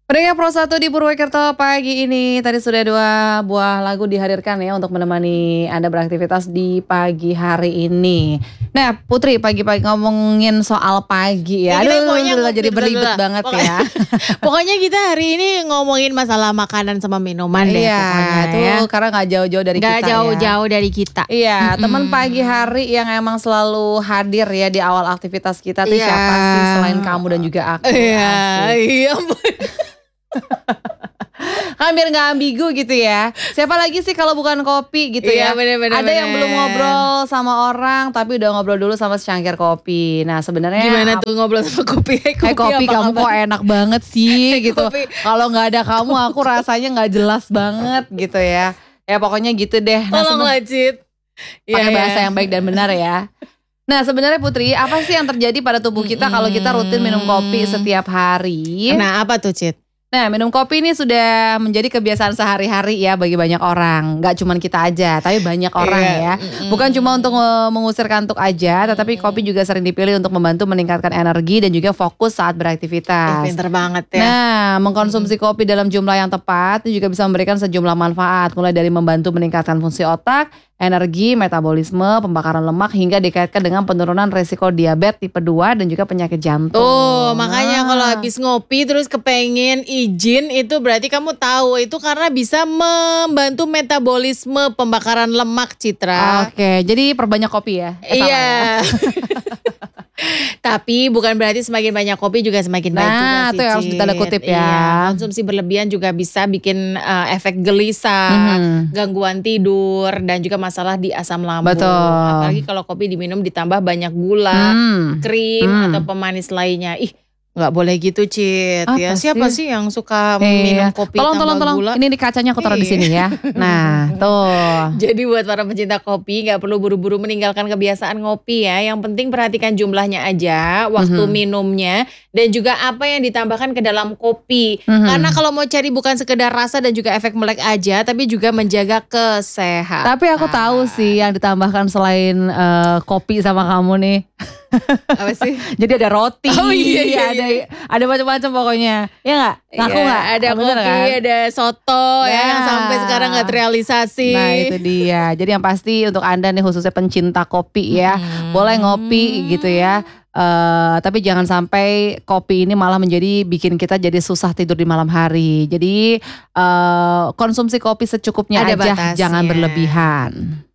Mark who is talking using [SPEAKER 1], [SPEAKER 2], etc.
[SPEAKER 1] Pendengar Pro 1 di Purwokerto pagi ini tadi sudah 2 buah lagu dihadirkan ya untuk menemani Anda beraktivitas di pagi hari ini. Nah Putri pagi-pagi ngomongin soal pagi ya,
[SPEAKER 2] Kita pokoknya
[SPEAKER 1] jadi berlibet banget ya.
[SPEAKER 2] Pokoknya kita hari ini ngomongin masalah makanan sama minuman deh
[SPEAKER 1] Iya
[SPEAKER 2] pokoknya
[SPEAKER 1] itu
[SPEAKER 2] ya.
[SPEAKER 1] karena gak jauh-jauh dari
[SPEAKER 2] Nggak
[SPEAKER 1] kita ya.
[SPEAKER 2] jauh-jauh dari kita.
[SPEAKER 1] Iya teman pagi hari yang emang selalu hadir ya di awal aktivitas kita tuh
[SPEAKER 2] Iya.
[SPEAKER 1] siapa sih selain kamu dan juga aku.
[SPEAKER 2] Iya,
[SPEAKER 1] Asik.
[SPEAKER 2] iya.
[SPEAKER 1] Kan biar gak ambigu gitu ya. Siapa lagi sih kalau bukan kopi gitu ya.
[SPEAKER 2] Iya, bener.
[SPEAKER 1] Ada yang belum ngobrol sama orang tapi udah ngobrol dulu sama secangkir kopi. Nah sebenarnya
[SPEAKER 2] Gimana tuh ngobrol sama kopi?
[SPEAKER 1] kopi
[SPEAKER 2] apa
[SPEAKER 1] kamu
[SPEAKER 2] kabar?
[SPEAKER 1] kok enak banget sih gitu.
[SPEAKER 2] Kopi.
[SPEAKER 1] Kalau nggak ada kamu aku rasanya nggak jelas banget gitu ya. Ya pokoknya gitu deh. Nah,
[SPEAKER 2] Tolonglah Cid.
[SPEAKER 1] pakai
[SPEAKER 2] Iya,
[SPEAKER 1] bahasa
[SPEAKER 2] iya.
[SPEAKER 1] yang baik dan benar ya. Nah sebenarnya Putri, apa sih yang terjadi pada tubuh kita kalau kita rutin minum kopi setiap hari?
[SPEAKER 2] Nah apa tuh Cid?
[SPEAKER 1] Nah minum kopi ini sudah menjadi kebiasaan sehari-hari ya bagi banyak orang. Gak cuman kita aja, tapi banyak orang
[SPEAKER 2] Iya.
[SPEAKER 1] ya. Bukan cuma untuk mengusir kantuk aja, tetapi kopi juga sering dipilih untuk membantu meningkatkan energi dan juga fokus saat beraktivitas.
[SPEAKER 2] Pinter banget ya.
[SPEAKER 1] Nah, mengkonsumsi kopi dalam jumlah yang tepat itu juga bisa memberikan sejumlah manfaat, mulai dari membantu meningkatkan fungsi otak, energi, metabolisme, pembakaran lemak, hingga dikaitkan dengan penurunan resiko diabetes tipe 2 dan juga penyakit jantung.
[SPEAKER 2] Tuh makanya
[SPEAKER 1] Nah.
[SPEAKER 2] kalau habis ngopi terus kepengen izin itu berarti kamu tahu itu karena bisa membantu metabolisme pembakaran lemak Citra.
[SPEAKER 1] Oke, jadi perbanyak kopi ya? Sama ya?
[SPEAKER 2] Iya. Tapi bukan berarti semakin banyak kopi juga semakin baik juga
[SPEAKER 1] Nah,
[SPEAKER 2] sih.
[SPEAKER 1] itu yang harus
[SPEAKER 2] Cid.
[SPEAKER 1] ditanda kutip ya.
[SPEAKER 2] Iya, konsumsi berlebihan juga bisa bikin efek gelisah, gangguan tidur dan juga masalah di asam lambung.
[SPEAKER 1] Betul.
[SPEAKER 2] Apalagi kalau kopi diminum ditambah banyak gula, krim atau pemanis lainnya. Ih, nggak boleh gitu Cid ya.
[SPEAKER 1] Apa
[SPEAKER 2] Siapa
[SPEAKER 1] sih?
[SPEAKER 2] sih yang suka
[SPEAKER 1] Iya.
[SPEAKER 2] minum kopi
[SPEAKER 1] Tolong,
[SPEAKER 2] tambah gula?
[SPEAKER 1] Ini di kacanya aku taruh di
[SPEAKER 2] Iya.
[SPEAKER 1] sini ya. Nah, tuh.
[SPEAKER 2] Jadi buat para pecinta kopi nggak perlu buru-buru meninggalkan kebiasaan ngopi ya. Yang penting perhatikan jumlahnya aja, waktu minumnya, dan juga apa yang ditambahkan ke dalam kopi. Karena kalau mau cari bukan sekedar rasa dan juga efek melek aja, tapi juga menjaga kesehatan.
[SPEAKER 1] Tapi aku tahu sih yang ditambahkan selain kopi sama kamu nih.
[SPEAKER 2] Apa sih?
[SPEAKER 1] Jadi ada roti.
[SPEAKER 2] Oh, iya.
[SPEAKER 1] Ada macam-macam pokoknya. Ya nggak? Ngaku
[SPEAKER 2] Iya,
[SPEAKER 1] nggak?
[SPEAKER 2] ada
[SPEAKER 1] Bener
[SPEAKER 2] kopi,
[SPEAKER 1] kan?
[SPEAKER 2] ada soto ya yang
[SPEAKER 1] Nah.
[SPEAKER 2] sampai sekarang nggak terrealisasi.
[SPEAKER 1] Nah itu dia. Jadi yang pasti untuk Anda nih khususnya pencinta kopi ya, boleh ngopi gitu ya. Tapi jangan sampai kopi ini malah menjadi bikin kita jadi susah tidur di malam hari. Jadi konsumsi kopi secukupnya
[SPEAKER 2] Ada
[SPEAKER 1] aja,
[SPEAKER 2] batasnya.
[SPEAKER 1] jangan berlebihan.